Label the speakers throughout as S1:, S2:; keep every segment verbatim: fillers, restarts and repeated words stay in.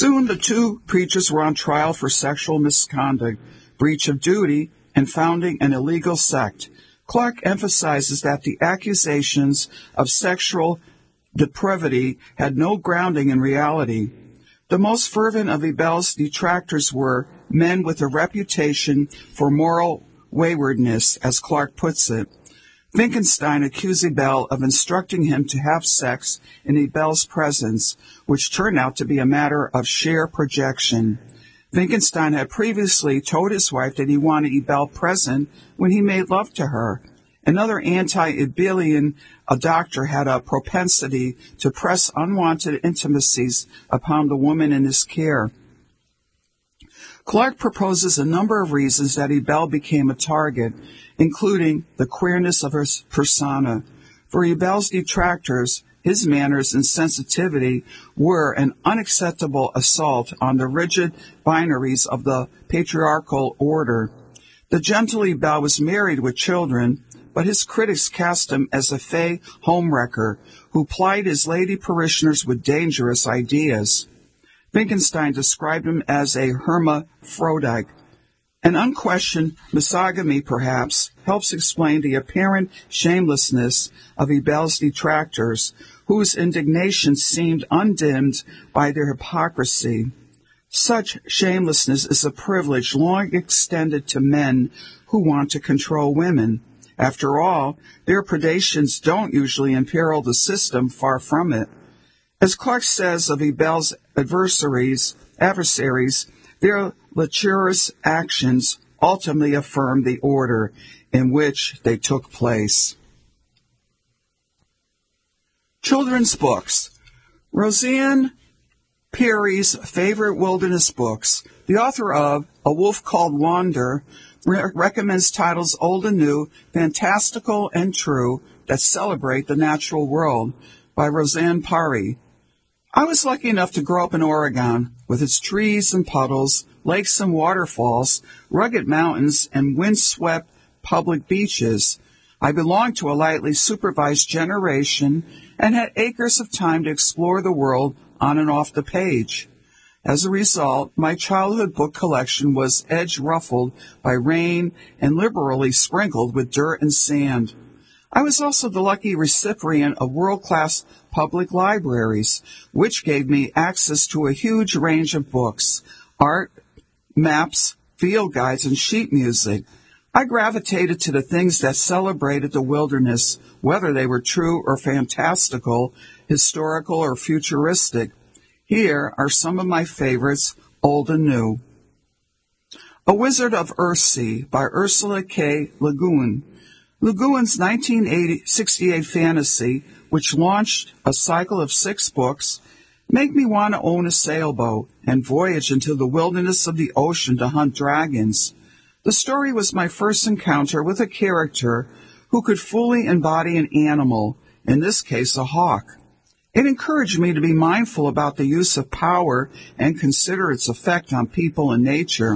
S1: Soon the two preachers were on trial for sexual misconduct, breach of duty, and founding an illegal sect. Clark emphasizes that the accusations of sexual depravity had no grounding in reality. The most fervent of Ebel's detractors were men with a reputation for moral waywardness, as Clark puts it. Finkelstein accused Ebel of instructing him to have sex in Ebel's presence, which turned out to be a matter of sheer projection. Finkelstein had previously told his wife that he wanted Ebel present when he made love to her. Another anti-Ebelian a doctor had a propensity to press unwanted intimacies upon the woman in his care. Clark proposes a number of reasons that Ebel became a target, including the queerness of her persona. For Ebel's detractors, his manners and sensitivity were an unacceptable assault on the rigid binaries of the patriarchal order. The gentle Ebel was married with children, but his critics cast him as a fey homewrecker who plied his lady parishioners with dangerous ideas. Finkelstein described him as a hermaphrodite. An unquestioned misogamy, perhaps, helps explain the apparent shamelessness of Ebel's detractors, whose indignation seemed undimmed by their hypocrisy. Such shamelessness is a privilege long extended to men who want to control women. After all, their predations don't usually imperil the system, far from it. As Clark says of Ebel's adversaries, adversaries, their lecherous actions ultimately affirm the order in which they took place. Children's books. Roseanne Perry's favorite wilderness books. The author of A Wolf Called Wander re- recommends titles old and new, fantastical and true, that celebrate the natural world, by Roseanne Perry. I was lucky enough to grow up in Oregon, with its trees and puddles, lakes and waterfalls, rugged mountains, and windswept public beaches. I belonged to a lightly supervised generation and had acres of time to explore the world on and off the page. As a result, my childhood book collection was edge-ruffled by rain and liberally sprinkled with dirt and sand. I was also the lucky recipient of world-class public libraries, which gave me access to a huge range of books, art, maps, field guides, and sheet music. I gravitated to the things that celebrated the wilderness, whether they were true or fantastical, historical or futuristic. Here are some of my favorites, old and new. A Wizard of Earthsea by Ursula K. Le Guin. Le Guin's nineteen sixty-eight fantasy, which launched a cycle of six books, made me want to own a sailboat and voyage into the wilderness of the ocean to hunt dragons. The story was my first encounter with a character who could fully embody an animal, in this case a hawk. It encouraged me to be mindful about the use of power and consider its effect on people and nature.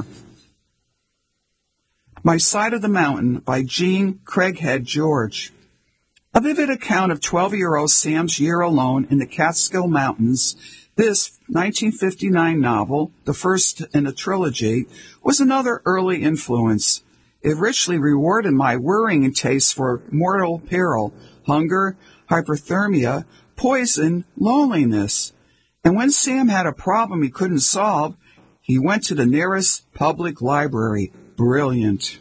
S1: My Side of the Mountain by Jean Craighead George. A vivid account of twelve-year-old Sam's year alone in the Catskill Mountains, this nineteen fifty-nine novel, the first in a trilogy, was another early influence. It richly rewarded my worrying taste for mortal peril, hunger, hypothermia, poison, loneliness. And when Sam had a problem he couldn't solve, he went to the nearest public library. Brilliant.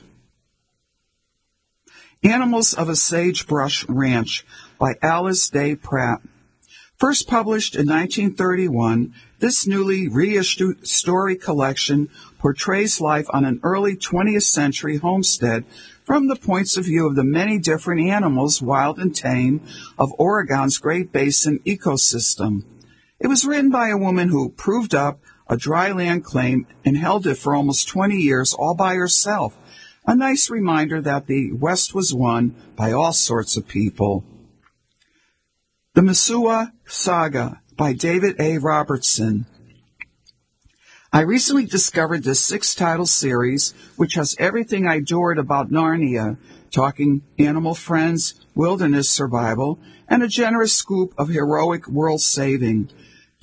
S1: Animals of a Sagebrush Ranch by Alice Day Pratt. First published in nineteen thirty-one, this newly reissued story collection portrays life on an early twentieth century homestead from the points of view of the many different animals, wild and tame, of Oregon's Great Basin ecosystem. It was written by a woman who proved up a dry land claim and held it for almost twenty years all by herself. A nice reminder that the West was won by all sorts of people. The Missoua Saga by David A. Robertson. I recently discovered this six-title series, which has everything I adored about Narnia, talking animal friends, wilderness survival, and a generous scoop of heroic world saving.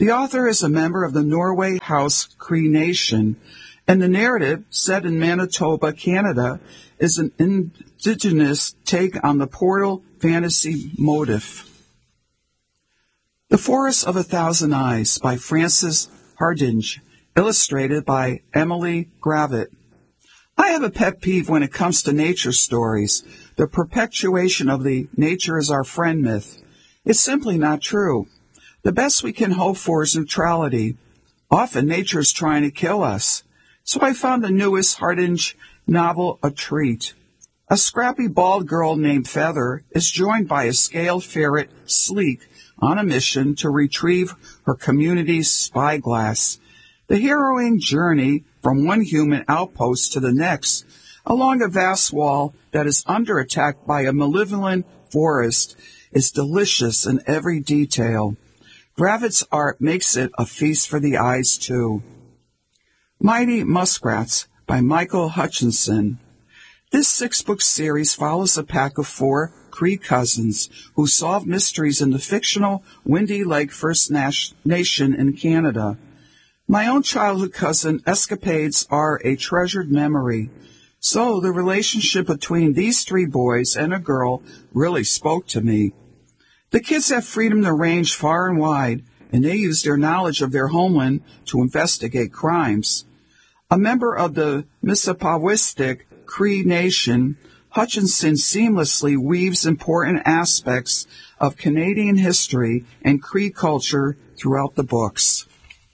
S1: The author is a member of the Norway House Cree Nation, and the narrative, set in Manitoba, Canada, is an indigenous take on the portal fantasy motif. The Forest of a Thousand Eyes by Frances Hardinge, illustrated by Emily Gravitt. I have a pet peeve when it comes to nature stories, the perpetuation of the nature is our friend myth. It's simply not true. The best we can hope for is neutrality. Often nature is trying to kill us. So I found the newest Hardinge novel a treat. A scrappy bald girl named Feather is joined by a scaled ferret, Sleek, on a mission to retrieve her community's spyglass. The harrowing journey from one human outpost to the next, along a vast wall that is under attack by a malevolent forest, is delicious in every detail. Gravitt's art makes it a feast for the eyes, too. Mighty Muskrats by Michael Hutchinson. This six-book series follows a pack of four Cree cousins who solve mysteries in the fictional Windy Lake First Nation in Canada. My own childhood cousin escapades are a treasured memory, so the relationship between these three boys and a girl really spoke to me. The kids have freedom to range far and wide, and they use their knowledge of their homeland to investigate crimes. A member of the Mississippiwistic Cree Nation, Hutchinson seamlessly weaves important aspects of Canadian history and Cree culture throughout the books.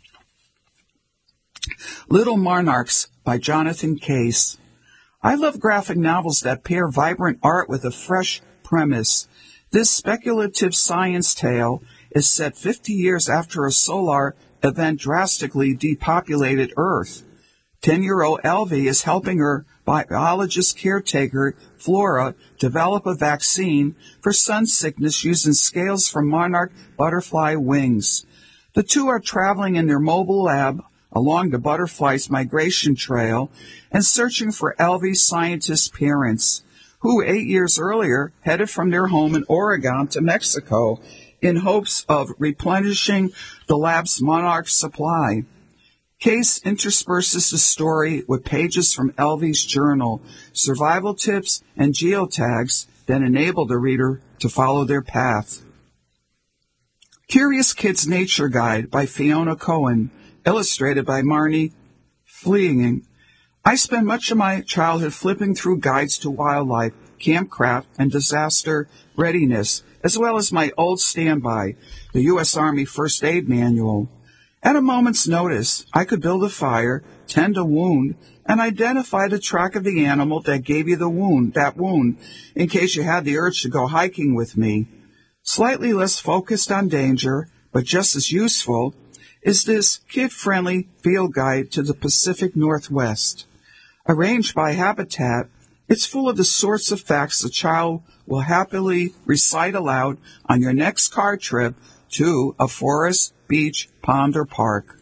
S1: Little Monarchs by Jonathan Case. I love graphic novels that pair vibrant art with a fresh premise. This speculative science tale is set fifty years after a solar event drastically depopulated Earth. Ten-year-old Elvie is helping her biologist caretaker, Flora, develop a vaccine for sun sickness using scales from monarch butterfly wings. The two are traveling in their mobile lab along the butterfly's migration trail and searching for Elvie's scientist parents, who eight years earlier headed from their home in Oregon to Mexico in hopes of replenishing the lab's monarch supply. Case intersperses the story with pages from Elvie's journal, survival tips, and geotags that enable the reader to follow their path. Curious Kid's Nature Guide by Fiona Cohen, illustrated by Marnie Fleeing. I spent much of my childhood flipping through guides to wildlife, campcraft, and disaster readiness, as well as my old standby, the U S Army First Aid Manual. At a moment's notice, I could build a fire, tend a wound, and identify the track of the animal that gave you the wound, that wound, in case you had the urge to go hiking with me. Slightly less focused on danger, but just as useful, is this kid-friendly field guide to the Pacific Northwest. Arranged by Habitat, it's full of the sorts of facts a child will happily recite aloud on your next car trip to a forest, beach, pond, or park.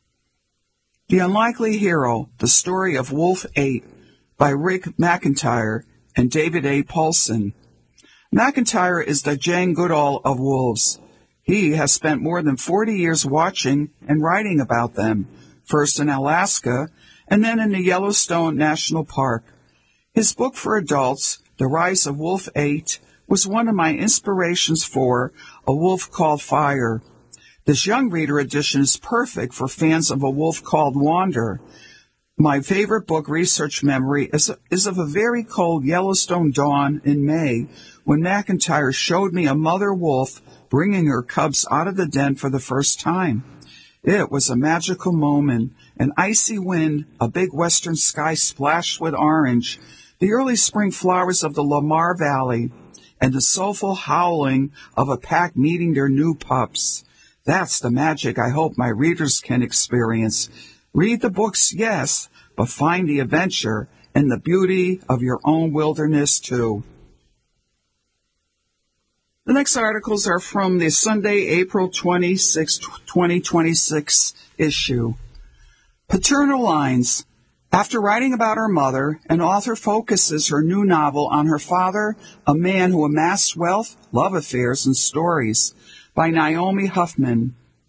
S1: The Unlikely Hero, The Story of Wolf eight by Rick McIntyre and David A. Paulson. McIntyre is the Jane Goodall of wolves. He has spent more than forty years watching and writing about them, first in Alaska and then in the Yellowstone National Park. His book for adults, The Rise of Wolf eight, was one of my inspirations for A Wolf Called Fire. This young reader edition is perfect for fans of A Wolf Called Wander. My favorite book research memory is, is of a very cold Yellowstone dawn in May when McIntyre showed me a mother wolf bringing her cubs out of the den for the first time. It was a magical moment, an icy wind, a big western sky splashed with orange, the early spring flowers of the Lamar Valley, and the soulful howling of a pack meeting their new pups. That's the magic I hope my readers can experience. Read the books, yes, but find the adventure and the beauty of your own wilderness, too. The next articles are from the Sunday, April twenty-sixth, twenty twenty-six issue. Paternal Lines. After writing about her mother, an author focuses her new novel on her father, a man who amassed wealth, love affairs, and stories, by Naomi Huffman.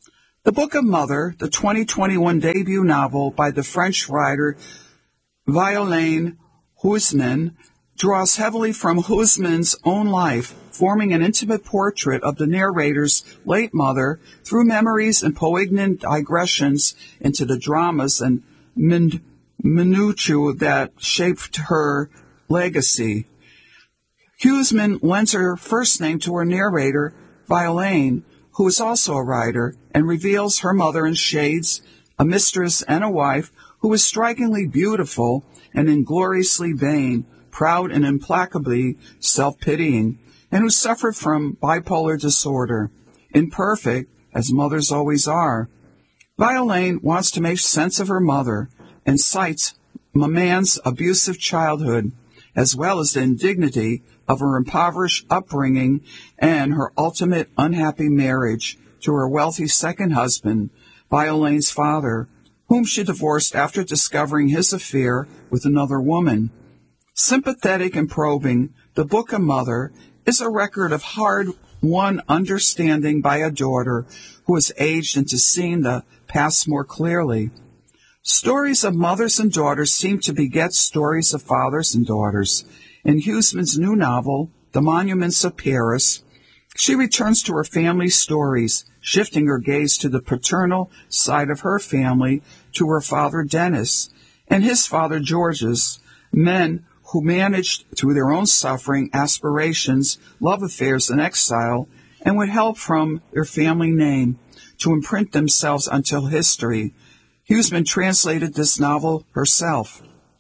S1: The Book of Mother, the twenty twenty-one debut novel by the French writer Violaine Huysmans, draws heavily from Huysmans' own life, forming an intimate portrait of the narrator's late mother through memories and poignant digressions into the dramas and min- minutiae that shaped her legacy. Huysmans lends her first name to her narrator, Violaine, who is also a writer, and reveals her mother in shades, a mistress and a wife who is strikingly beautiful and ingloriously vain, proud and implacably self-pitying, and who suffered from bipolar disorder, imperfect, as mothers always are. Violaine wants to make sense of her mother and cites Maman's abusive childhood, as well as the indignity of her impoverished upbringing and her ultimate unhappy marriage to her wealthy second husband, Violaine's father, whom she divorced after discovering his affair with another woman. Sympathetic and probing, the Book of Mother is a record of hard-won understanding by a daughter who has aged into seeing the past more clearly. Stories of mothers and daughters seem to beget stories of fathers and daughters. In Huysmans' new novel, The Monuments of Paris, she returns to her family's stories, shifting her gaze to the paternal side of her family, to her father Dennis, and his father Georges, men who managed, through their own suffering, aspirations, love affairs, and exile, and with help from their family name, to imprint themselves until history. Huysmans translated this novel herself.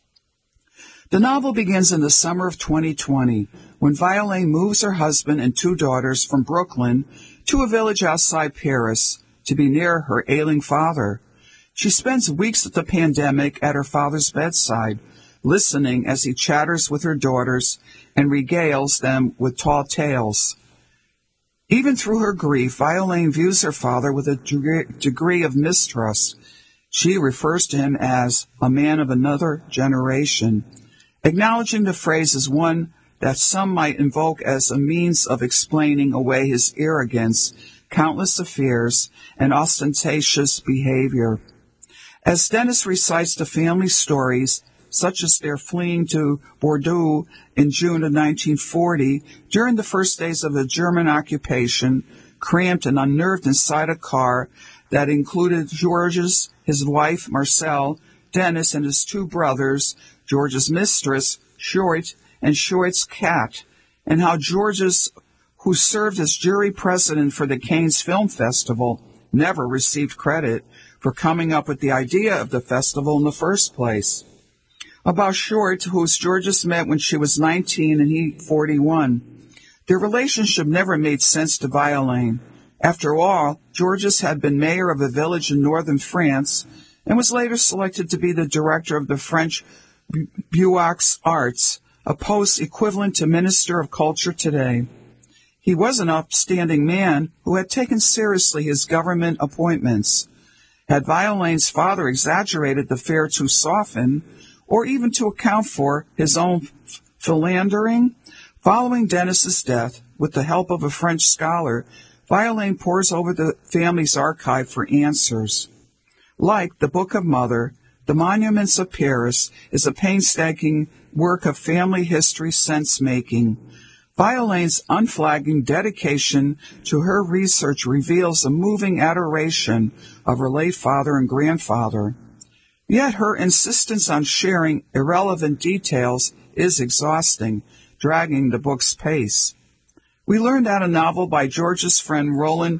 S1: The novel begins in the summer of twenty twenty, when Violaine moves her husband and two daughters from Brooklyn to a village outside Paris to be near her ailing father. She spends weeks of the pandemic at her father's bedside, listening as he chatters with her daughters and regales them with tall tales. Even through her grief, Violaine views her father with a degree of mistrust. She refers to him as a man of another generation, acknowledging the phrase as one that some might invoke as a means of explaining away his arrogance, countless affairs, and ostentatious behavior. As Dennis recites the family stories, such as their fleeing to Bordeaux in June of nineteen forty, during the first days of the German occupation, cramped and unnerved inside a car that included Georges, his wife, Marcel, Dennis, and his two brothers, George's mistress, Short, and Short's cat, and how Georges, who served as jury president for the Cannes Film Festival, never received credit for coming up with the idea of the festival in the first place. About Short, whose Georges met when she was nineteen and he forty-one. Their relationship never made sense to Violaine. After all, Georges had been mayor of a village in northern France and was later selected to be the director of the French Beaux Arts, a post equivalent to Minister of Culture today. He was an upstanding man who had taken seriously his government appointments. Had Violaine's father exaggerated the affair to soften, or even to account for his own philandering? Following Dennis's death, with the help of a French scholar, Violaine pores over the family's archive for answers. Like the Book of Mother, The Monuments of Paris is a painstaking work of family history sense-making. Violaine's unflagging dedication to her research reveals a moving adoration of her late father and grandfather. Yet her insistence on sharing irrelevant details is exhausting, dragging the book's pace. We learned that a novel by George's friend Roland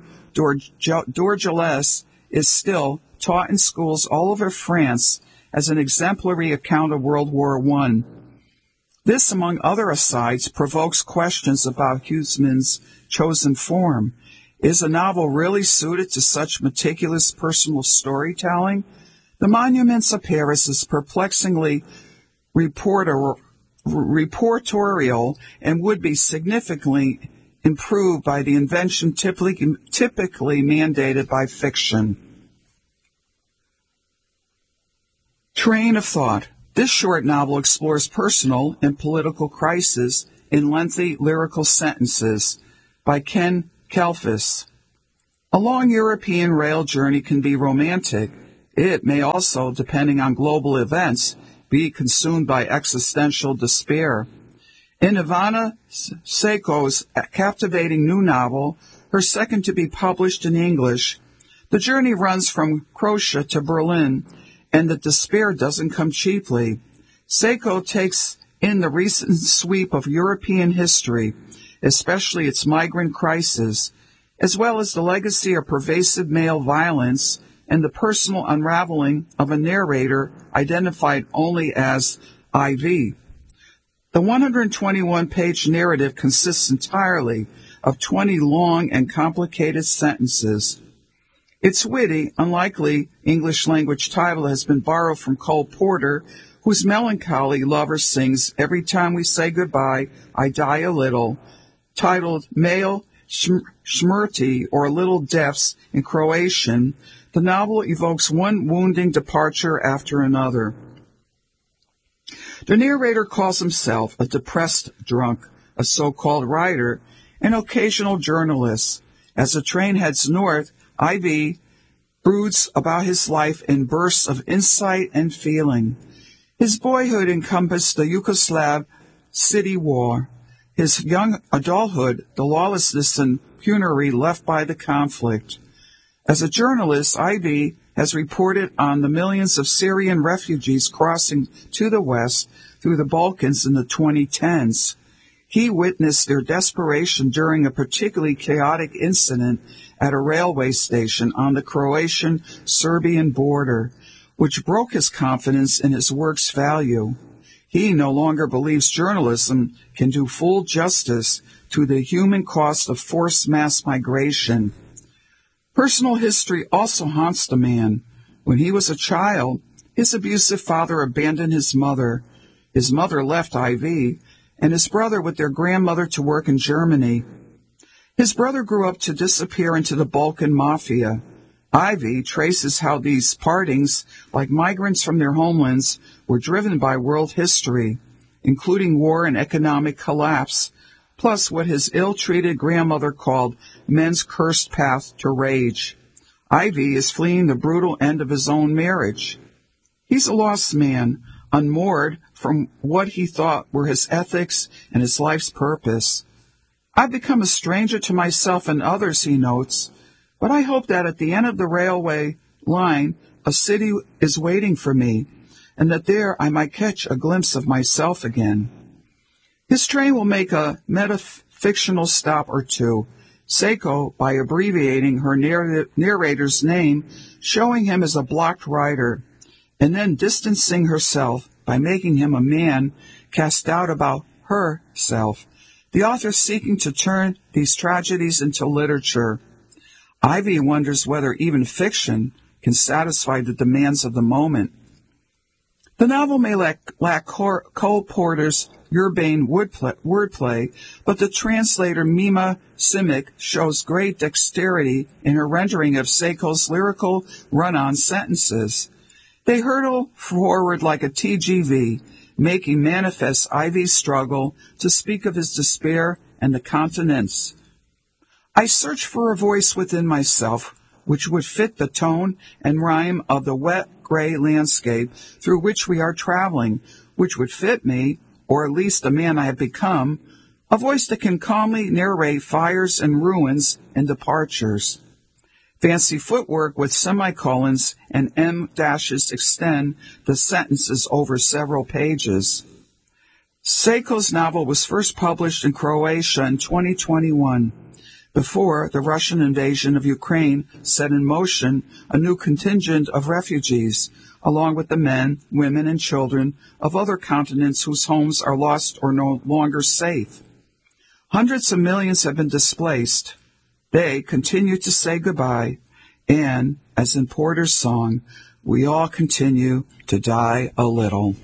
S1: Dorgelès is still taught in schools all over France as an exemplary account of World War One. This, among other asides, provokes questions about Huysmans' chosen form. Is a novel really suited to such meticulous personal storytelling? The Monuments of Paris is perplexingly reporter, reportorial and would be significantly improved by the invention typically, typically mandated by fiction. Train of thought. This short novel explores personal and political crises in lengthy lyrical sentences by Ken Kelfis. A long European rail journey can be romantic. It may also, depending on global events, be consumed by existential despair. In Ivana Seiko's captivating new novel, her second to be published in English, the journey runs from Croatia to Berlin, and the despair doesn't come cheaply. Seiko takes in the recent sweep of European history, especially its migrant crisis, as well as the legacy of pervasive male violence and the personal unraveling of a narrator identified only as I V. The one hundred twenty-one page narrative consists entirely of twenty long and complicated sentences. Its witty, unlikely English-language title has been borrowed from Cole Porter, whose melancholy lover sings "Every Time We Say Goodbye, I Die a Little," titled Male Smrti, or Little Deaths in Croatian. The novel evokes one wounding departure after another. The narrator calls himself a depressed drunk, a so-called writer, an occasional journalist. As the train heads north, I V broods about his life in bursts of insight and feeling. His boyhood encompassed the Yugoslav city war. His young adulthood, the lawlessness and penury left by the conflict. As a journalist, I V has reported on the millions of Syrian refugees crossing to the west through the Balkans in the twenty tens. He witnessed their desperation during a particularly chaotic incident at a railway station on the Croatian-Serbian border, which broke his confidence in his work's value. He no longer believes journalism can do full justice to the human cost of forced mass migration. Personal history also haunts the man. When he was a child, his abusive father abandoned his mother. His mother left I V, and his brother with their grandmother to work in Germany. His brother grew up to disappear into the Balkan Mafia. I V traces how these partings, like migrants from their homelands, were driven by world history, including war and economic collapse, plus what his ill-treated grandmother called men's cursed path to rage. I V is fleeing the brutal end of his own marriage. He's a lost man, unmoored from what he thought were his ethics and his life's purpose. I've become a stranger to myself and others, he notes, but I hope that at the end of the railway line, a city is waiting for me, and that there I might catch a glimpse of myself again. His train will make a metafictional stop or two, Seiko, by abbreviating her narr- narrator's name, showing him as a blocked writer, and then distancing herself by making him a man cast doubt about herself, the author seeking to turn these tragedies into literature. I V wonders whether even fiction can satisfy the demands of the moment. The novel may lack, lack Cole Porter's urbane wordplay, wordplay, but the translator Mima Simic shows great dexterity in her rendering of Seiko's lyrical run-on sentences. They hurtle forward like a T G V, making manifest I V's struggle to speak of his despair and the continents. I search for a voice within myself which would fit the tone and rhyme of the wet, gray landscape through which we are traveling, which would fit me, or at least the man I have become, a voice that can calmly narrate fires and ruins and departures. Fancy footwork with semicolons and M dashes extend the sentences over several pages. Seiko's novel was first published in Croatia in twenty twenty-one. Before the Russian invasion of Ukraine set in motion a new contingent of refugees, along with the men, women, and children of other continents whose homes are lost or no longer safe. Hundreds of millions have been displaced. They continue to say goodbye, and, as in Porter's song, we all continue to die a little.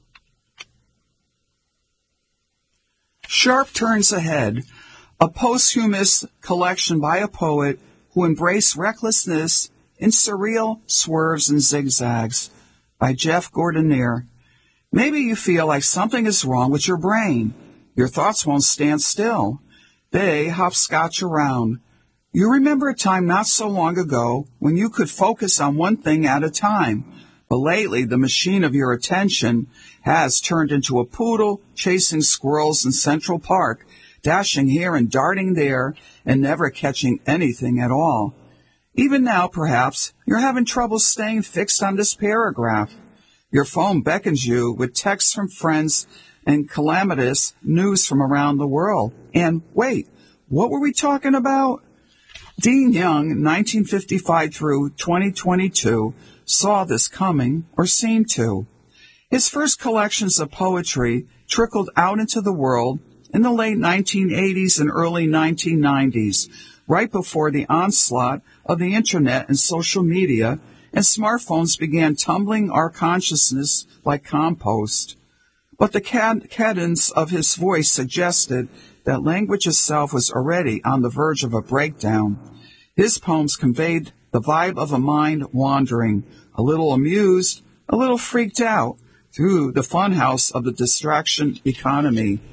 S1: Sharp Turns Ahead, a posthumous collection by a poet who embraced recklessness in surreal swerves and zigzags, by Jeff Gordonier. Maybe you feel like something is wrong with your brain. Your thoughts won't stand still. They hopscotch around. You remember a time not so long ago when you could focus on one thing at a time, but lately the machine of your attention has turned into a poodle chasing squirrels in Central Park, dashing here and darting there and never catching anything at all. Even now, perhaps, you're having trouble staying fixed on this paragraph. Your phone beckons you with texts from friends and calamitous news from around the world. And wait, what were we talking about? Dean Young, nineteen fifty-five through twenty twenty-two, saw this coming, or seemed to. His first collections of poetry trickled out into the world in the late nineteen eighties and early nineteen nineties, right before the onslaught of the internet and social media, and smartphones began tumbling our consciousness like compost. But the cad- cadence of his voice suggested that language itself was already on the verge of a breakdown. His poems conveyed the vibe of a mind wandering, a little amused, a little freaked out, through the funhouse of the distraction economy.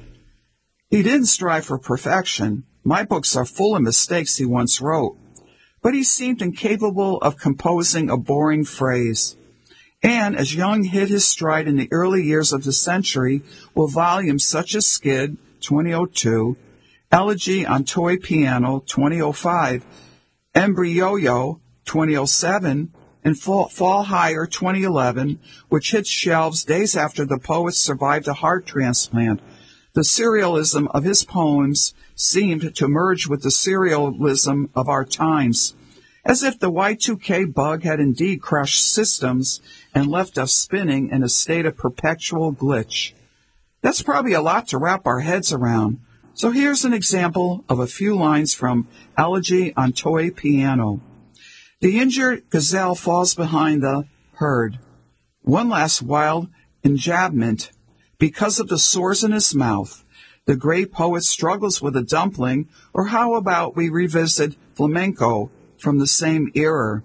S1: He didn't strive for perfection. My books are full of mistakes, he once wrote. But he seemed incapable of composing a boring phrase. And as Young hit his stride in the early years of the century with volumes such as Skid, twenty oh two, Elegy on Toy Piano, twenty oh five, Embryo-Yo, twenty oh seven, and Fall, Fall Higher, twenty eleven, which hit shelves days after the poet survived a heart transplant, the serialism of his poems seemed to merge with the serialism of our times, as if the Y two K bug had indeed crushed systems and left us spinning in a state of perpetual glitch. That's probably a lot to wrap our heads around, so here's an example of a few lines from Elegy on Toy Piano. The injured gazelle falls behind the herd. One last wild enjambment. Because of the sores in his mouth, the great poet struggles with a dumpling, or how about we revisit flamenco from the same era?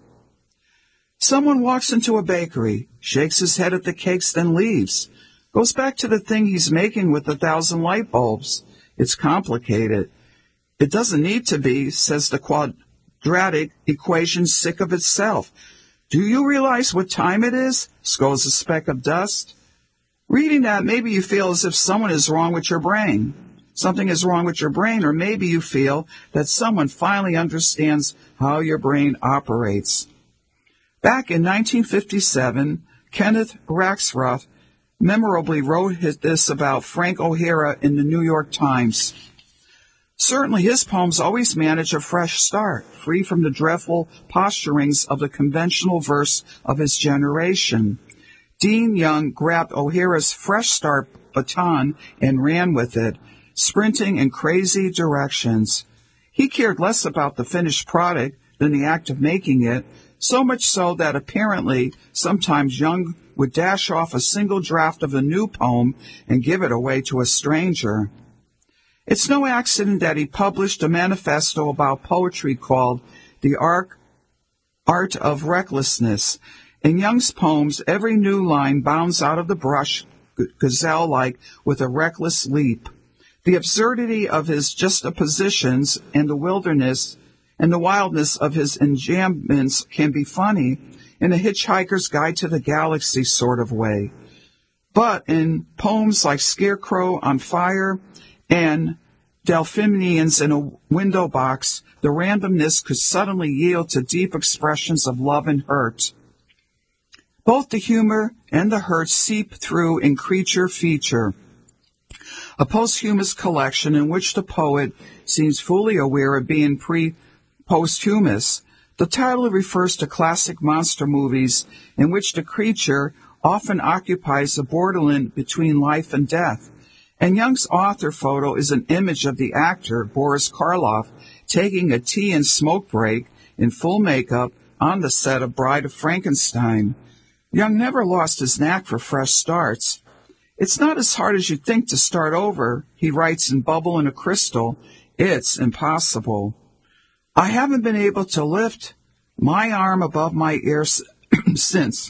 S1: Someone walks into a bakery, shakes his head at the cakes, then leaves. Goes back to the thing he's making with a thousand light bulbs. It's complicated. It doesn't need to be, says the quadratic equation sick of itself. Do you realize what time it is? Scolds a speck of dust. Reading that, maybe you feel as if someone is wrong with your brain. Something is wrong with your brain, or maybe you feel that someone finally understands how your brain operates. Back in nineteen fifty-seven, Kenneth Raxroth memorably wrote his, this about Frank O'Hara in the New York Times. Certainly his poems always manage a fresh start, free from the dreadful posturings of the conventional verse of his generation. Dean Young grabbed O'Hara's fresh start baton and ran with it, sprinting in crazy directions. He cared less about the finished product than the act of making it, so much so that apparently sometimes Young would dash off a single draft of a new poem and give it away to a stranger. It's no accident that he published a manifesto about poetry called The Art of Recklessness. In Young's poems, every new line bounds out of the brush, gazelle-like, with a reckless leap. The absurdity of his juxtapositions and the wilderness and the wildness of his enjambments can be funny in a Hitchhiker's Guide to the Galaxy sort of way. But in poems like Scarecrow on Fire and Delphiniums in a Window Box, the randomness could suddenly yield to deep expressions of love and hurt. Both the humor and the hurt seep through in Creature Feature, a posthumous collection in which the poet seems fully aware of being pre-posthumous. The title refers to classic monster movies in which the creature often occupies the borderland between life and death. And Young's author photo is an image of the actor, Boris Karloff, taking a tea and smoke break in full makeup on the set of Bride of Frankenstein. Young never lost his knack for fresh starts. It's not as hard as you think to start over, he writes in Bubble in a Crystal. It's impossible. I haven't been able to lift my arm above my ear since.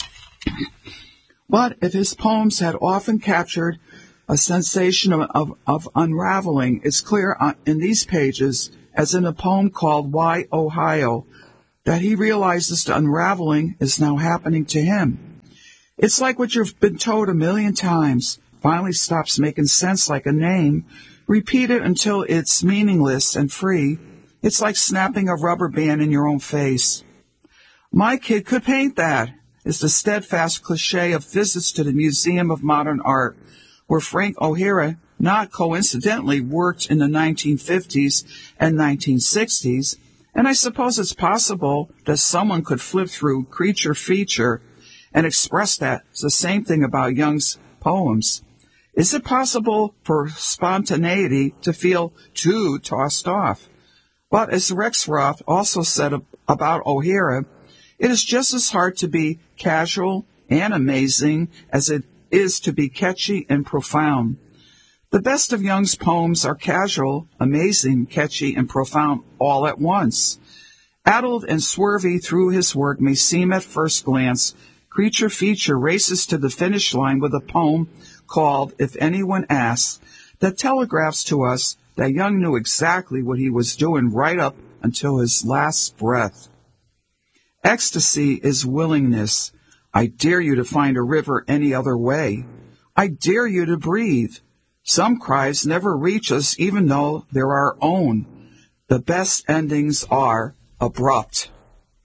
S1: But if his poems had often captured a sensation of, of, of unraveling, it's clear in these pages as in a poem called Why, Ohio, that he realizes the unraveling is now happening to him. It's like what you've been told a million times, finally stops making sense like a name. Repeat it until it's meaningless and free. It's like snapping a rubber band in your own face. My kid could paint that, is the steadfast cliche of visits to the Museum of Modern Art, where Frank O'Hara not coincidentally worked in the nineteen fifties and nineteen sixties, and I suppose it's possible that someone could flip through Creature Feature and express that. It's the same thing about Young's poems. Is it possible for spontaneity to feel too tossed off? But as Rexroth also said about O'Hara, it is just as hard to be casual and amazing as it is to be catchy and profound. The best of Young's poems are casual, amazing, catchy, and profound all at once. Addled and swervy through his work may seem at first glance, Creature Feature races to the finish line with a poem called If Anyone Asks, that telegraphs to us that Young knew exactly what he was doing right up until his last breath. Ecstasy is willingness. I dare you to find a river any other way. I dare you to breathe. Some cries never reach us even though they're our own. The best endings are abrupt.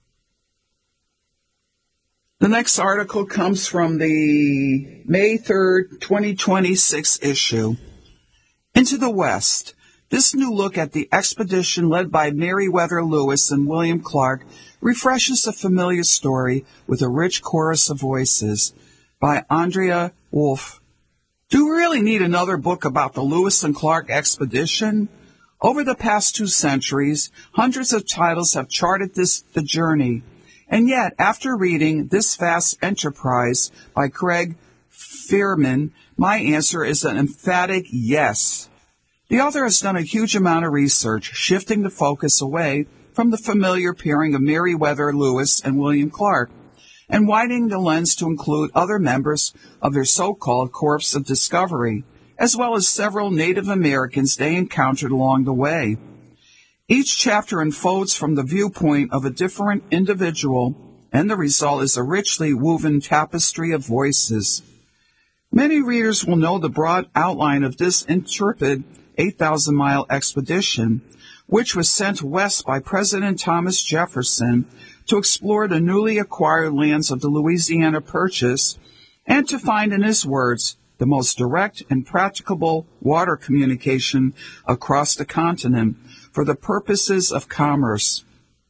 S1: The next article comes from the May third, twenty twenty-six issue. Into the West. This new look at the expedition led by Meriwether Lewis and William Clark refreshes a familiar story with a rich chorus of voices. By Andrea Wolf. Do we really need another book about the Lewis and Clark expedition? Over the past two centuries, hundreds of titles have charted this the journey. And yet, after reading this vast enterprise by Craig Fearman, my answer is an emphatic yes. The author has done a huge amount of research, shifting the focus away from the familiar pairing of Meriwether Lewis and William Clark, and widening the lens to include other members of their so-called Corps of Discovery, as well as several Native Americans they encountered along the way. Each chapter unfolds from the viewpoint of a different individual, and the result is a richly woven tapestry of voices. Many readers will know the broad outline of this intrepid eight thousand mile expedition, which was sent west by President Thomas Jefferson to explore the newly acquired lands of the Louisiana Purchase and to find, in his words, the most direct and practicable water communication across the continent for the purposes of commerce.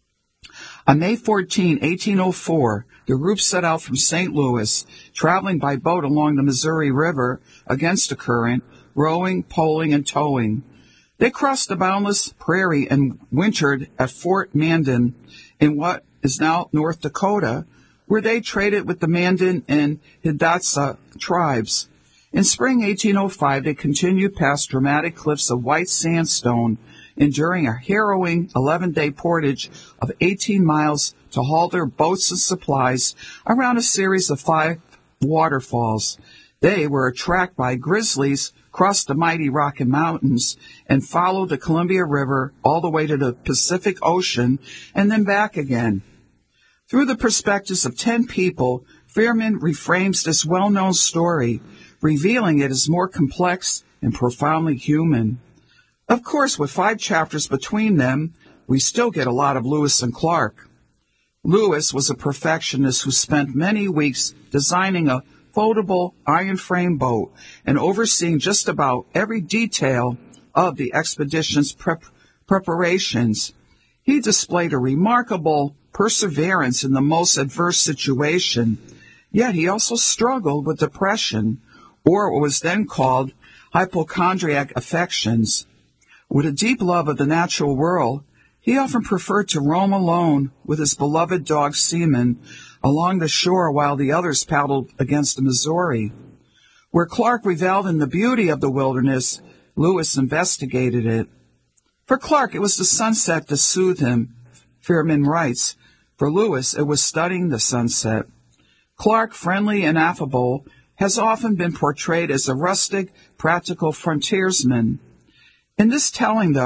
S1: On May fourteenth, eighteen oh four, the group set out from Saint Louis, traveling by boat along the Missouri River against the current, rowing, poling, and towing. They crossed the boundless prairie and wintered at Fort Mandan in what is now North Dakota, where they traded with the Mandan and Hidatsa tribes. In spring eighteen oh five, they continued past dramatic cliffs of white sandstone, enduring a harrowing eleven-day portage of eighteen miles to haul their boats and supplies around a series of five waterfalls. They were attacked by grizzlies, crossed the mighty Rocky Mountains, and followed the Columbia River all the way to the Pacific Ocean and then back again. Through the perspectives of ten people, Fearman reframes this well-known story, revealing it as more complex and profoundly human. Of course, with five chapters between them, we still get a lot of Lewis and Clark. Lewis was a perfectionist who spent many weeks designing a foldable iron frame boat and overseeing just about every detail of the expedition's prep- preparations. He displayed a remarkable perseverance in the most adverse situation, yet he also struggled with depression, or what was then called hypochondriac affections. With a deep love of the natural world, he often preferred to roam alone with his beloved dog Seaman along the shore while the others paddled against the Missouri. Where Clark reveled in the beauty of the wilderness, Lewis investigated it. For Clark, it was the sunset that soothed him, Fearman writes. For Lewis, it was studying the sunset. Clark, friendly and affable, has often been portrayed as a rustic, practical frontiersman. In this telling, though,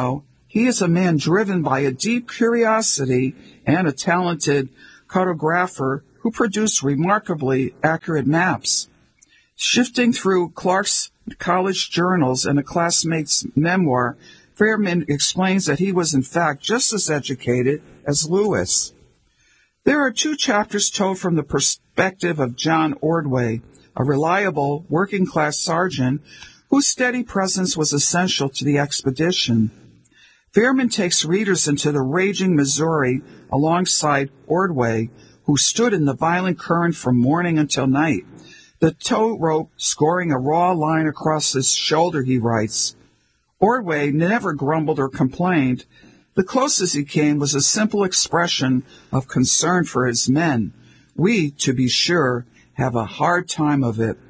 S1: He is a man driven by a deep curiosity and a talented cartographer who produced remarkably accurate maps. Shifting through Clark's college journals and a classmate's memoir, Fairman explains that he was in fact just as educated as Lewis. There are two chapters told from the perspective of John Ordway, a reliable working-class sergeant whose steady presence was essential to the expedition. Fairman takes readers into the raging Missouri alongside Ordway, who stood in the violent current from morning until night, the tow rope scoring a raw line across his shoulder, he writes. Ordway never grumbled or complained. The closest he came was a simple expression of concern for his men. We, to be sure, have a hard time of it.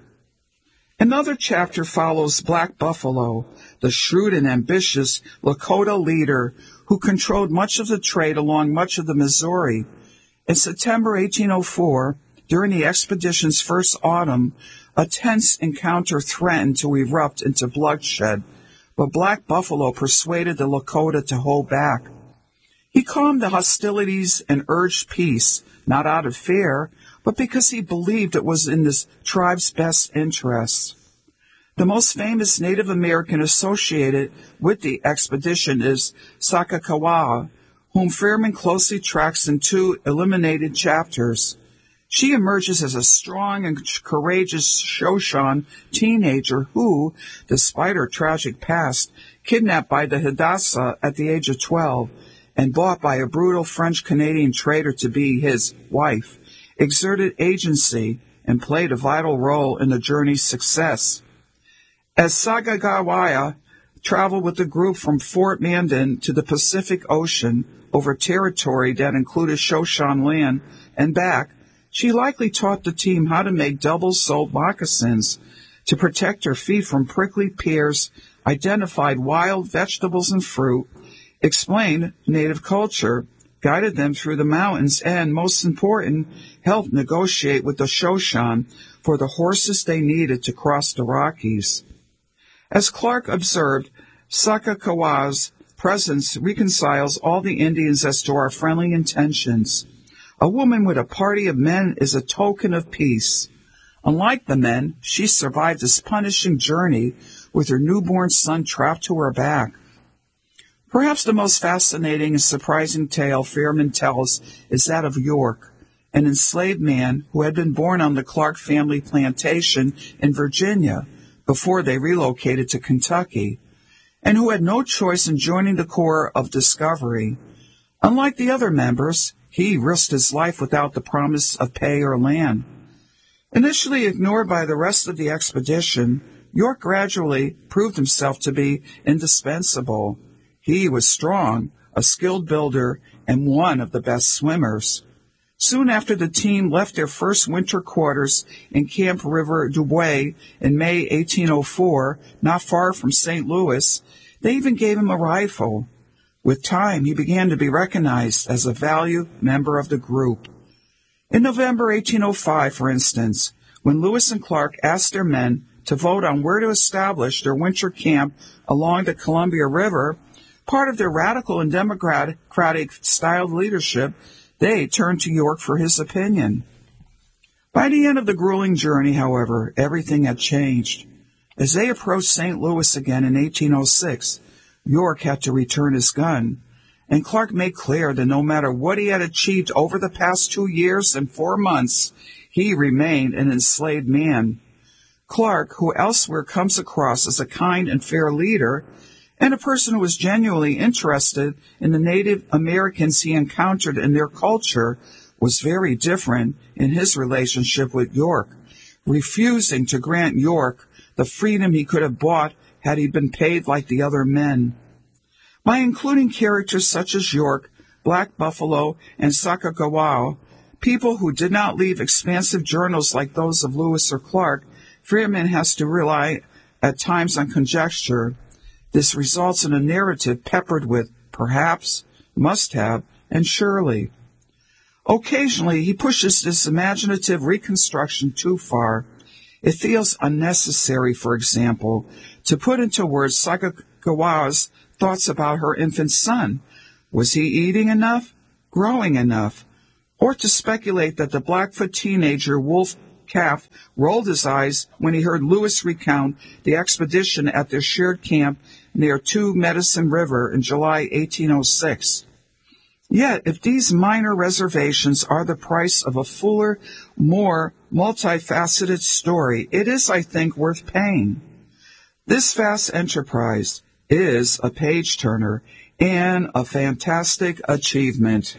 S1: Another chapter follows Black Buffalo, the shrewd and ambitious Lakota leader who controlled much of the trade along much of the Missouri. In September eighteen oh four, during the expedition's first autumn, a tense encounter threatened to erupt into bloodshed, but Black Buffalo persuaded the Lakota to hold back. He calmed the hostilities and urged peace, not out of fear, but because he believed it was in this tribe's best interests. The most famous Native American associated with the expedition is Sakakawea, whom Fairman closely tracks in two eliminated chapters. She emerges as a strong and courageous Shoshone teenager who, despite her tragic past, kidnapped by the Hidatsa at the age of twelve and bought by a brutal French-Canadian trader to be his wife, exerted agency and played a vital role in the journey's success. As Sakakawea traveled with the group from Fort Mandan to the Pacific Ocean over territory that included Shoshone land and back, she likely taught the team how to make double-soled moccasins to protect her feet from prickly pears, identified wild vegetables and fruit, explained native culture, guided them through the mountains, and, most important, helped negotiate with the Shoshone for the horses they needed to cross the Rockies. As Clark observed, Sakakawea's presence reconciles all the Indians as to our friendly intentions. A woman with a party of men is a token of peace. Unlike the men, she survived this punishing journey with her newborn son trapped to her back. Perhaps the most fascinating and surprising tale Fairman tells is that of York, an enslaved man who had been born on the Clark family plantation in Virginia before they relocated to Kentucky, and who had no choice in joining the Corps of Discovery. Unlike the other members, he risked his life without the promise of pay or land. Initially ignored by the rest of the expedition, York gradually proved himself to be indispensable. He was strong, a skilled builder, and one of the best swimmers. Soon after the team left their first winter quarters in Camp River du Bois in May eighteen oh four, not far from Saint Louis, they even gave him a rifle. With time, he began to be recognized as a valued member of the group. In November eighteen oh five, for instance, when Lewis and Clark asked their men to vote on where to establish their winter camp along the Columbia River, part of their radical and democratic-styled leadership, they turned to York for his opinion. By the end of the grueling journey, however, everything had changed. As they approached Saint Louis again in eighteen oh six, York had to return his gun, and Clark made clear that no matter what he had achieved over the past two years and four months, he remained an enslaved man. Clark, who elsewhere comes across as a kind and fair leader, and a person who was genuinely interested in the Native Americans he encountered and their culture, was very different in his relationship with York, refusing to grant York the freedom he could have bought had he been paid like the other men. By including characters such as York, Black Buffalo, and Sakakawea, people who did not leave expansive journals like those of Lewis or Clark, Fairman has to rely at times on conjecture. This results in a narrative peppered with perhaps, must have, and surely. Occasionally, he pushes this imaginative reconstruction too far. It feels unnecessary, for example, to put into words Sakakawea's thoughts about her infant son. Was he eating enough? Growing enough? Or to speculate that the Blackfoot teenager Wolf Calf rolled his eyes when he heard Lewis recount the expedition at their shared camp near Two Medicine River in July eighteen oh six. Yet, if these minor reservations are the price of a fuller, more multifaceted story, it is, I think, worth paying. This vast enterprise is a page-turner and a fantastic achievement.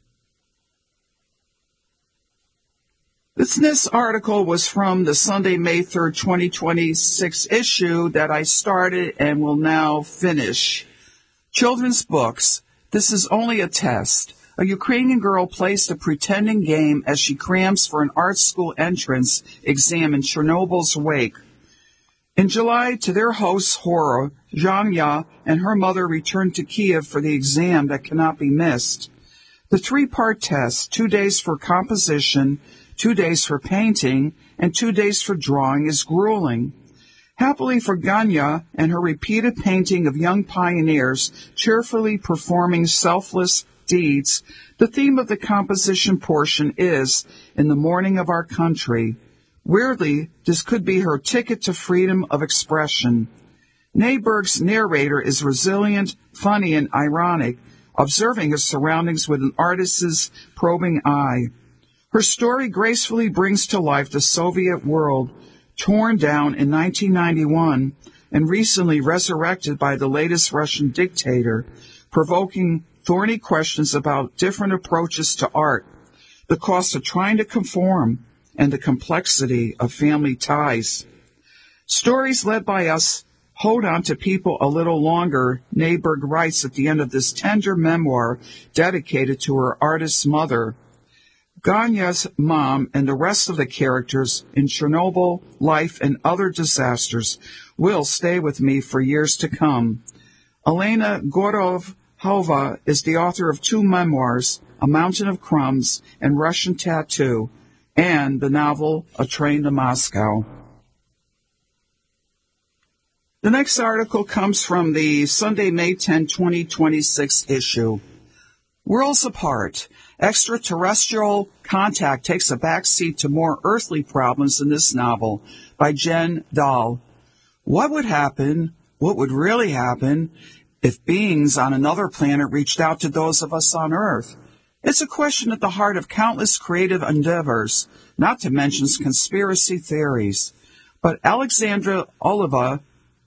S1: This next article was from the Sunday, May third, twenty twenty-six issue that I started and will now finish. Children's books. This is only a test. A Ukrainian girl plays the pretending game as she crams for an art school entrance exam in Chernobyl's wake. In July, to their host's horror, Zhanya and her mother returned to Kiev for the exam that cannot be missed. The three-part test, two days for composition, two days for painting, and two days for drawing, is grueling. Happily for Ganya and her repeated painting of young pioneers cheerfully performing selfless deeds, the theme of the composition portion is In the Morning of Our Country. Weirdly, this could be her ticket to freedom of expression. Neighbor's narrator is resilient, funny, and ironic, observing his surroundings with an artist's probing eye. Her story gracefully brings to life the Soviet world, torn down in nineteen ninety-one and recently resurrected by the latest Russian dictator, provoking thorny questions about different approaches to art, the cost of trying to conform, and the complexity of family ties. Stories led by us hold on to people a little longer, Neighbor writes at the end of this tender memoir dedicated to her artist's mother. Ganya's mom and the rest of the characters in Chernobyl, life, and other disasters will stay with me for years to come. Elena Gorov-Hova is the author of two memoirs, A Mountain of Crumbs and Russian Tattoo, and the novel A Train to Moscow. The next article comes from the Sunday, May tenth, twenty twenty-six issue. Worlds Apart. Extraterrestrial contact takes a backseat to more earthly problems in this novel by Jen Dahl. What would happen, what would really happen, if beings on another planet reached out to those of us on Earth? It's a question at the heart of countless creative endeavors, not to mention conspiracy theories. But Alexandra Oliva,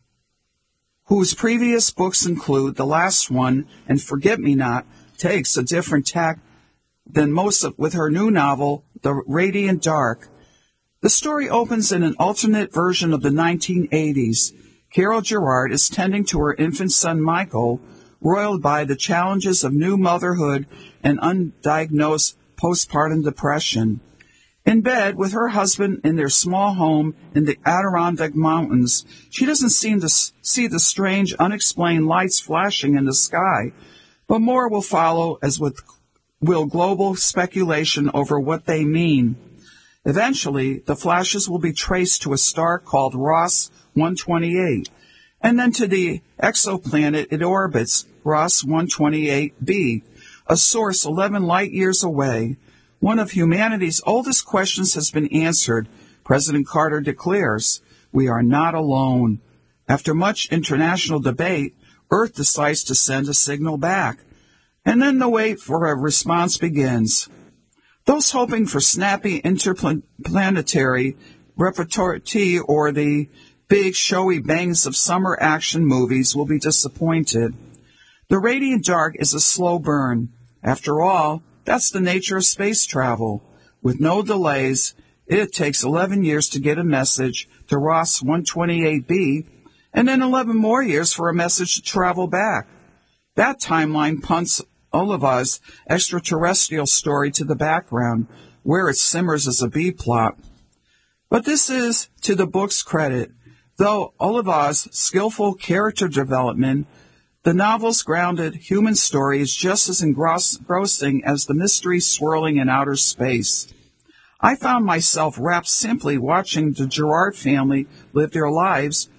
S1: whose previous books include The Last One and Forget-Me-Not, takes a different tack than most of, with her new novel, The Radiant Dark. The story opens in an alternate version of the nineteen eighties. Carol Gerard is tending to her infant son Michael, roiled by the challenges of new motherhood and undiagnosed postpartum depression. In bed with her husband in their small home in the Adirondack Mountains, she doesn't seem to see the strange, unexplained lights flashing in the sky, but more will follow as with will global speculation over what they mean. Eventually, the flashes will be traced to a star called Ross one twenty-eight, and then to the exoplanet it orbits, Ross one twenty-eight b, a source eleven light-years away. One of humanity's oldest questions has been answered, President Carter declares. We are not alone. After much international debate, Earth decides to send a signal back. And then the wait for a response begins. Those hoping for snappy interplanetary repartee or the big showy bangs of summer action movies will be disappointed. The Radiant Dark is a slow burn. After all, that's the nature of space travel. With no delays, it takes eleven years to get a message to Ross one twenty-eight b, and then eleven more years for a message to travel back. That timeline punts Oliva's extraterrestrial story to the background, where it simmers as a B-plot. But this is to the book's credit. Though Oliva's skillful character development, the novel's grounded human story is just as engrossing as the mystery swirling in outer space. I found myself wrapped simply watching the Gerard family live their lives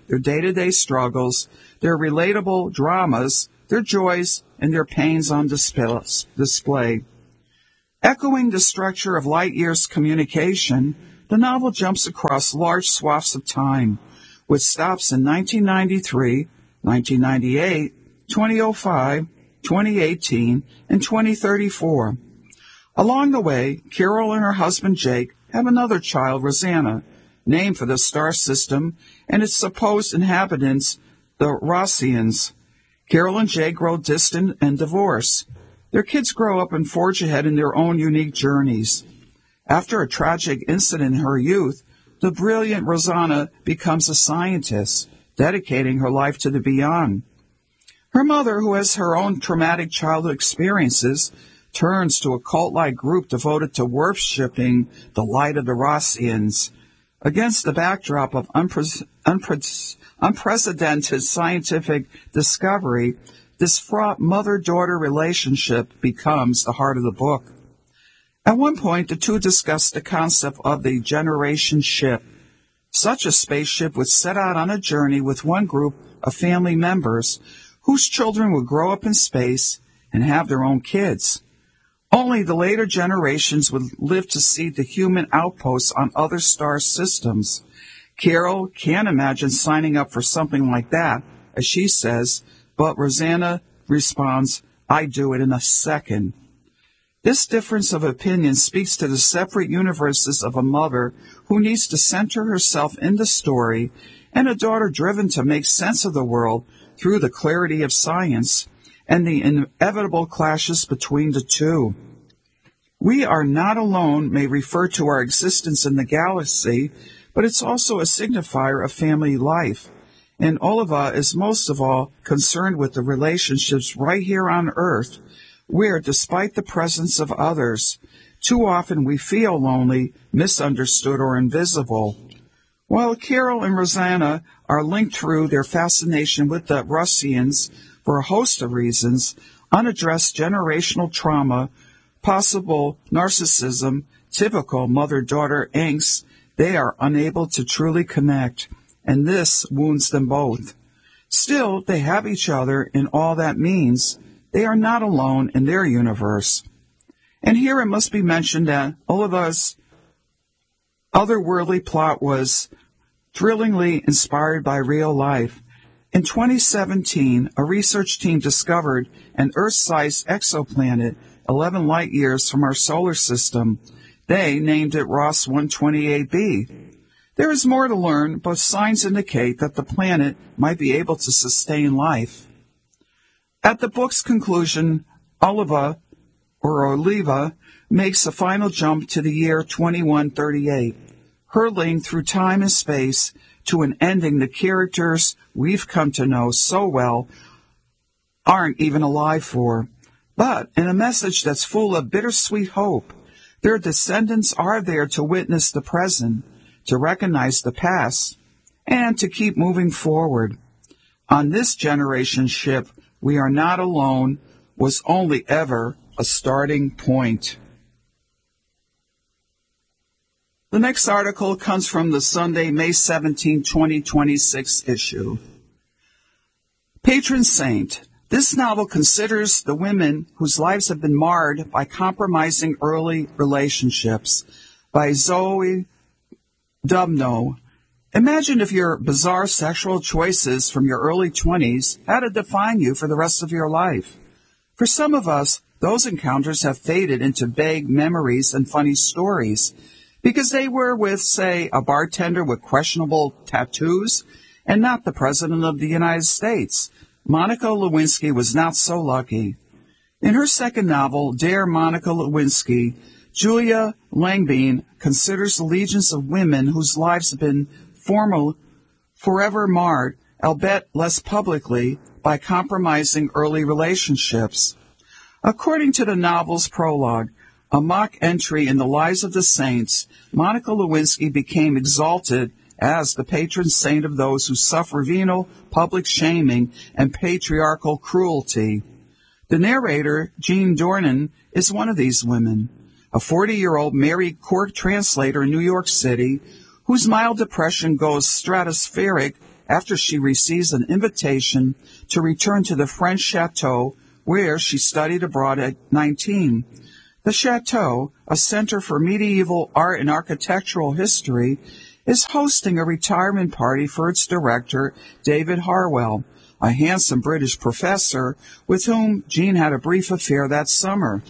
S1: their day-to-day struggles, their relatable dramas, their joys, and their pains on display. Echoing the structure of light years communication, the novel jumps across large swaths of time, with stops in nineteen ninety-three, nineteen ninety-eight, twenty oh five, twenty eighteen, and twenty thirty-four. Along the way, Carol and her husband Jake have another child, Rosanna, named for the star system and its supposed inhabitants, the Rossians. Carol and Jake grow distant and divorce. Their kids grow up and forge ahead in their own unique journeys. After a tragic incident in her youth, the brilliant Rosanna becomes a scientist, dedicating her life to the beyond. Her mother, who has her own traumatic childhood experiences, turns to a cult-like group devoted to worshipping the light of the Rossians. Against the backdrop of unpre- unpre- unprecedented scientific discovery, this fraught mother-daughter relationship becomes the heart of the book. At one point, the two discussed the concept of the generation ship. Such a spaceship would set out on a journey with one group of family members whose children would grow up in space and have their own kids. Only the later generations would live to see the human outposts on other star systems. Carol can't imagine signing up for something like that, as she says, but Rosanna responds, "I do it in a second." This difference of opinion speaks to the separate universes of a mother who needs to center herself in the story and a daughter driven to make sense of the world through the clarity of science and the inevitable clashes between the two. We are not alone may refer to our existence in the galaxy, but it's also a signifier of family life. And Oliva is most of all concerned with the relationships right here on Earth, where, despite the presence of others, too often we feel lonely, misunderstood, or invisible. While Carol and Rosanna are linked through their fascination with the Rossians for a host of reasons, unaddressed generational trauma, possible narcissism, typical mother-daughter angst, they are unable to truly connect, and this wounds them both. Still, they have each other in all that means. They are not alone in their universe. And here it must be mentioned that Oliva's otherworldly plot was thrillingly inspired by real life. In twenty seventeen, a research team discovered an Earth-sized exoplanet eleven light years from our solar system. They named it Ross one twenty-eight b. There is more to learn, but signs indicate that the planet might be able to sustain life. At the book's conclusion, Oliva, or Oliva, makes a final jump to the year twenty-one thirty-eight, hurtling through time and space to an ending the characters we've come to know so well aren't even alive for. But in a message that's full of bittersweet hope, their descendants are there to witness the present, to recognize the past, and to keep moving forward. On this generation ship, we are not alone was only ever a starting point. The next article comes from the Sunday, May seventeenth, twenty twenty-six issue. Patron Saint. This novel considers the women whose lives have been marred by compromising early relationships, by Zoe Dubno. Imagine if your bizarre sexual choices from your early twenties had to define you for the rest of your life. For some of us, those encounters have faded into vague memories and funny stories because they were with, say, a bartender with questionable tattoos and not the President of the United States. Monica Lewinsky was not so lucky. In her second novel, Dear Monica Lewinsky, Julia Langbein considers the legions of women whose lives have been formal, forever marred, albeit less publicly, by compromising early relationships. According to the novel's prologue, a mock entry in the Lives of the Saints, Monica Lewinsky became exalted as the patron saint of those who suffer venal public shaming and patriarchal cruelty. The narrator, Jean Dornan, is one of these women, a forty-year-old married court translator in New York City whose mild depression goes stratospheric after she receives an invitation to return to the French chateau where she studied abroad at nineteen. The chateau, a center for medieval art and architectural history, is hosting a retirement party for its director, David Harwell, a handsome British professor with whom Jean had a brief affair that summer.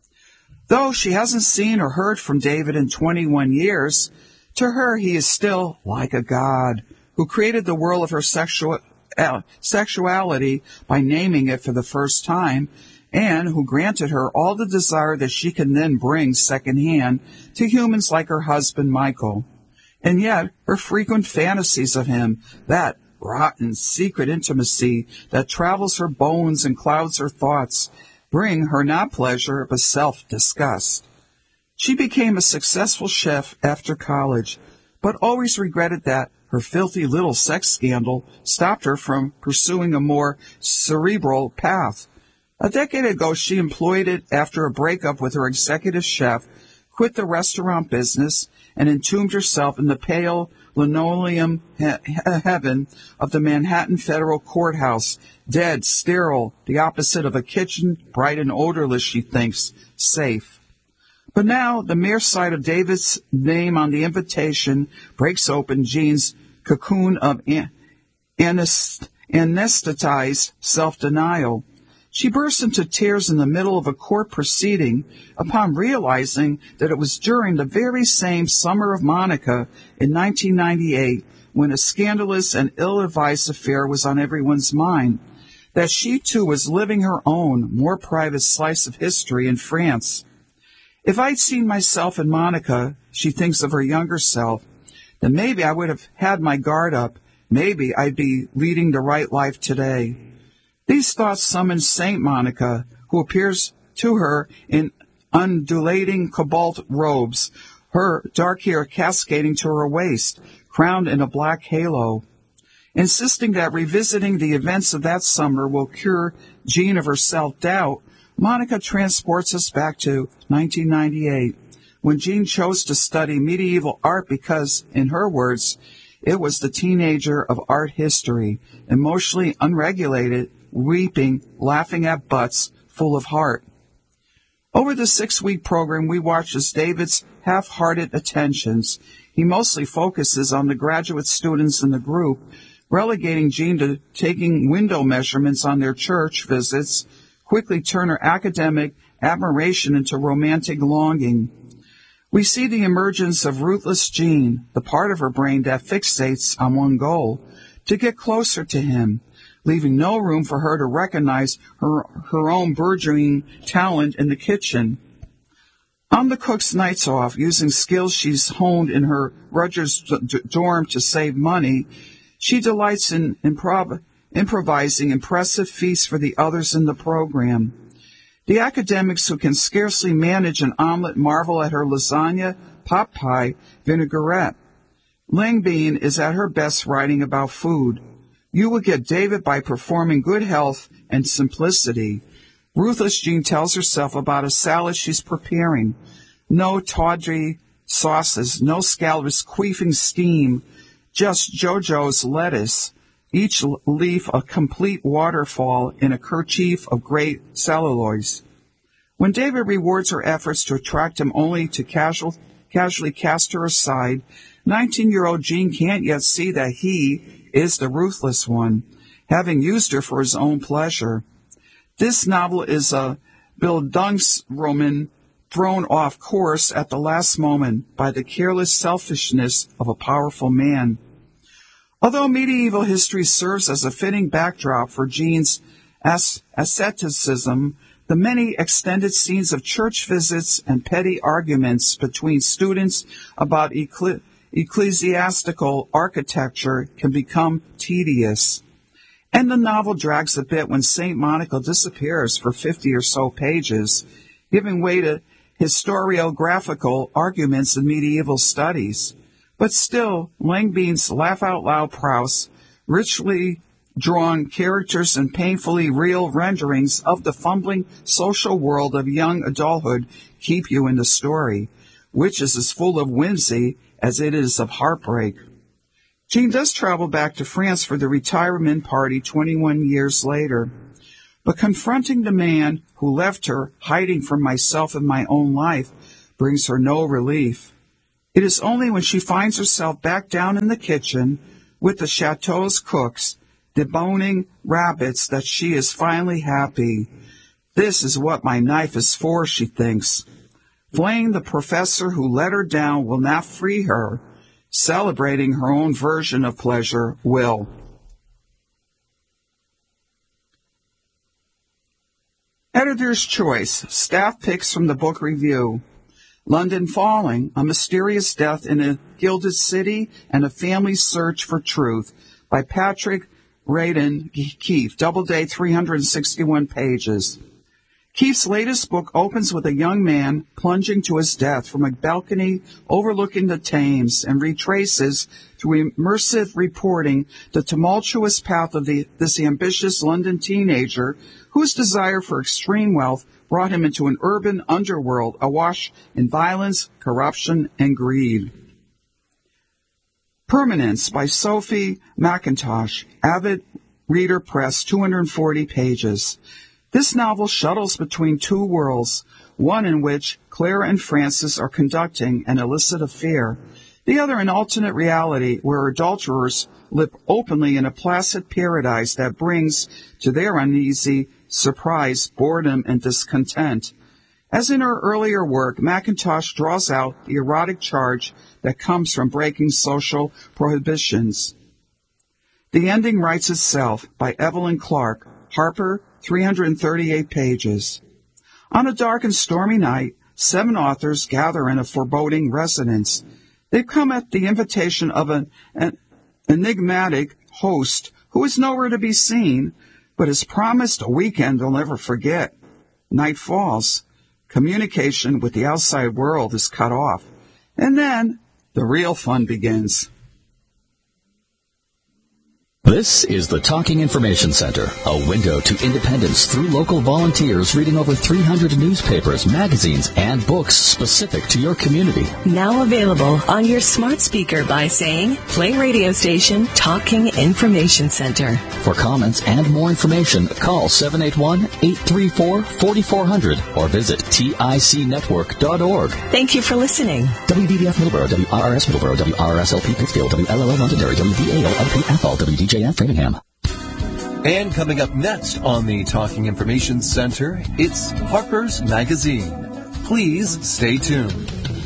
S1: Though she hasn't seen or heard from David in twenty-one years, to her he is still like a god who created the world of her sexual, uh, sexuality by naming it for the first time, and who granted her all the desire that she can then bring secondhand to humans like her husband Michael. And yet, her frequent fantasies of him, that rotten secret intimacy that travels her bones and clouds her thoughts, bring her not pleasure but self-disgust. She became a successful chef after college, but always regretted that her filthy little sex scandal stopped her from pursuing a more cerebral path. A decade ago, she employed it after a breakup with her executive chef, quit the restaurant business, and entombed herself in the pale linoleum he- heaven of the Manhattan Federal Courthouse, dead, sterile, the opposite of a kitchen, bright and odorless, she thinks, safe. But now, the mere sight of David's name on the invitation breaks open Jean's cocoon of an- anest- anesthetized self-denial. She burst into tears in the middle of a court proceeding upon realizing that it was during the very same summer of Monica in nineteen ninety-eight, when a scandalous and ill-advised affair was on everyone's mind, that she too was living her own, more private slice of history in France. If I'd seen myself in Monica, she thinks of her younger self, then maybe I would have had my guard up. Maybe I'd be leading the right life today. These thoughts summon Saint Monica, who appears to her in undulating cobalt robes, her dark hair cascading to her waist, crowned in a black halo. Insisting that revisiting the events of that summer will cure Jean of her self-doubt, Monica transports us back to nineteen ninety-eight, when Jean chose to study medieval art because, in her words, it was the teenager of art history, emotionally unregulated, weeping, laughing at butts, full of heart. Over the six-week program, we watch as David's half-hearted attentions. He mostly focuses on the graduate students in the group, relegating Jean to taking window measurements on their church visits, quickly turn her academic admiration into romantic longing. We see the emergence of ruthless Jean, the part of her brain that fixates on one goal, to get closer to him, leaving no room for her to recognize her, her own burgeoning talent in the kitchen. On the cook's nights off, using skills she's honed in her Rutgers d- dorm to save money, she delights in improv- improvising impressive feasts for the others in the program. The academics who can scarcely manage an omelet marvel at her lasagna, pot pie, vinaigrette. Langbein is at her best writing about food. You will get David by performing good health and simplicity. Ruthless Jean tells herself about a salad she's preparing. No tawdry sauces, no scallops queefing steam, just JoJo's lettuce, each leaf a complete waterfall in a kerchief of great celluloid. When David rewards her efforts to attract him only to casual, casually cast her aside, nineteen-year-old Jean can't yet see that he is the ruthless one, having used her for his own pleasure. This novel is a Bildungsroman thrown off course at the last moment by the careless selfishness of a powerful man. Although medieval history serves as a fitting backdrop for Jean's asceticism, the many extended scenes of church visits and petty arguments between students about eclipse ecclesiastical architecture can become tedious. And the novel drags a bit when Saint Monica disappears for fifty or so pages, giving way to historiographical arguments in medieval studies. But still, Langbein's laugh-out-loud prowess, richly drawn characters and painfully real renderings of the fumbling social world of young adulthood keep you in the story, which is as full of whimsy as it is of heartbreak. Jean does travel back to France for the retirement party twenty-one years later. But confronting the man who left her, hiding from myself and my own life, brings her no relief. It is only when she finds herself back down in the kitchen with the chateau's cooks, deboning rabbits, that she is finally happy. This is what my knife is for, she thinks. Flaying the professor who let her down will not free her. Celebrating her own version of pleasure will. Editor's Choice, Staff Picks from the Book Review. London Falling, A Mysterious Death in a Gilded City and a Family's Search for Truth by Patrick Radden Keefe, Doubleday, three hundred sixty-one pages. Keefe's latest book opens with a young man plunging to his death from a balcony overlooking the Thames and retraces, through immersive reporting, the tumultuous path of the, this ambitious London teenager whose desire for extreme wealth brought him into an urban underworld awash in violence, corruption, and greed. Permanence by Sophie McIntosh, Avid Reader Press, two hundred forty pages. This novel shuttles between two worlds, one in which Claire and Francis are conducting an illicit affair, the other an alternate reality where adulterers live openly in a placid paradise that brings to their uneasy surprise, boredom, and discontent. As in her earlier work, McIntosh draws out the erotic charge that comes from breaking social prohibitions. The Ending Writes Itself by Evelyn Clark, Harper, three hundred thirty-eight pages. On a dark and stormy night, seven authors gather in a foreboding residence. They've come at the invitation of an, an enigmatic host who is nowhere to be seen, but has promised a weekend they'll never forget. Night falls. Communication with the outside world is cut off. And then the real fun begins.
S2: This is the Talking Information Center, a window to independence through local volunteers reading over three hundred newspapers, magazines, and books specific to your community.
S3: Now available on your smart speaker by saying, play radio station Talking Information Center.
S2: For comments and more information, call seven eight one, eight three four, four four zero zero or visit tic network dot org.
S3: Thank you for listening.
S2: W D B F Middleborough, W R R S Middleborough, W R R S L P Pittsfield, W L L Londonderry, W V A L L P Athol, W D J F Framingham.
S4: And coming up next on the Talking Information Center, it's Harper's Magazine. Please stay tuned.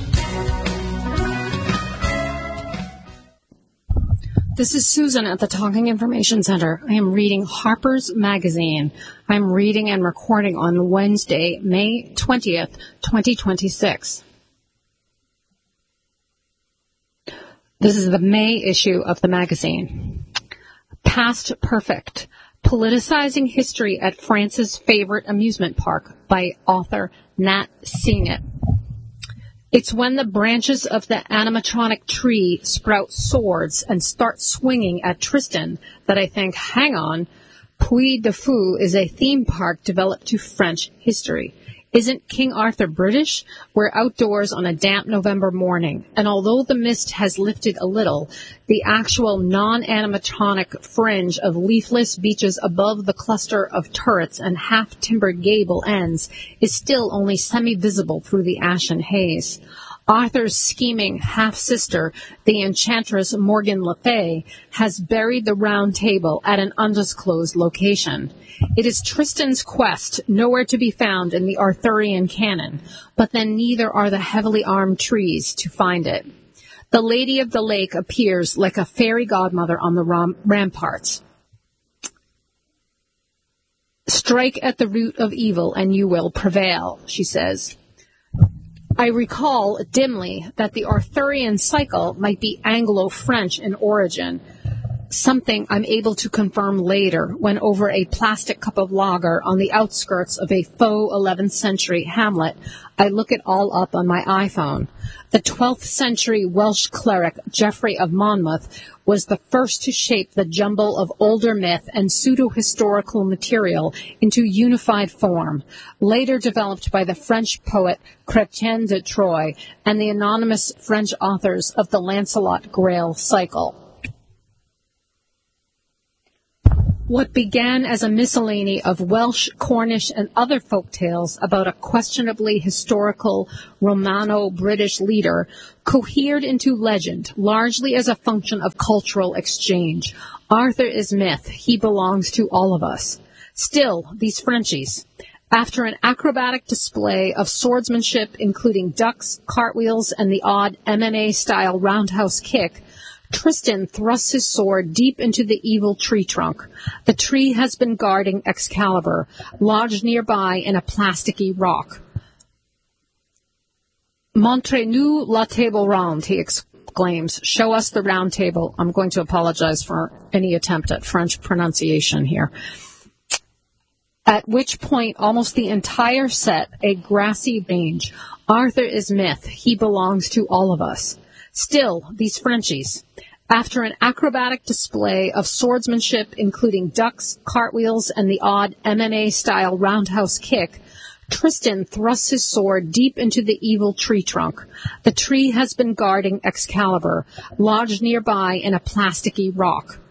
S5: This is Susan at the Talking Information Center. I am reading Harper's Magazine. I'm reading and recording on Wednesday, May twentieth, twenty twenty-six. This is the May issue of the magazine. Past Perfect, Politicizing History at France's Favorite Amusement Park by author Nat Singett. It's when the branches of the animatronic tree sprout swords and start swinging at Tristan that I think, hang on, Puy de Fou is a theme park developed to French history. Isn't King Arthur British? We're outdoors on a damp November morning, and although the mist has lifted a little, the actual non-animatronic fringe of leafless beaches above the cluster of turrets and half-timbered gable ends is still only semi-visible through the ashen haze. Arthur's scheming half-sister, the enchantress Morgan Le Fay, has buried the round table at an undisclosed location. It is Tristan's quest, nowhere to be found in the Arthurian canon, but then neither are the heavily armed trees to find it. The Lady of the Lake appears like a fairy godmother on the ram- ramparts. Strike at the root of evil and you will prevail, she says. I recall dimly that the Arthurian cycle might be Anglo-French in origin. something I'm able to confirm later when over a plastic cup of lager on the outskirts of a faux eleventh century hamlet, I look it all up on my iPhone. The twelfth century Welsh cleric Geoffrey of Monmouth was the first to shape the jumble of older myth and pseudo-historical material into unified form, later developed by the French poet Chrétien de Troyes and the anonymous French authors of the Lancelot Grail cycle. What began as a miscellany of Welsh, Cornish, and other folk tales about a questionably historical Romano-British leader cohered into legend, largely as a function of cultural exchange. Arthur is myth. He belongs to all of us. Still, these Frenchies, after an acrobatic display of swordsmanship, including ducks, cartwheels, and the odd M M A-style roundhouse kick, Tristan thrusts his sword deep into the evil tree trunk. The tree has been guarding Excalibur, lodged nearby in a plasticky rock. Montrez-nous la table ronde, he exclaims. Show us the round table. I'm going to apologize for any attempt at French pronunciation here. At which point, almost the entire set, a grassy range. Arthur is myth. He belongs to all of us. Still, these Frenchies, after an acrobatic display of swordsmanship, including ducks, cartwheels, and the odd M M A-style roundhouse kick, Tristan thrusts his sword deep into the evil tree trunk. The tree has been guarding Excalibur, lodged nearby in a plasticky rock.